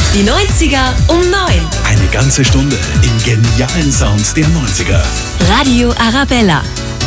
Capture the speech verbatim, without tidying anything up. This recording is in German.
Die neunziger um neun. Eine ganze Stunde im genialen Sound der neunziger. Radio Arabella.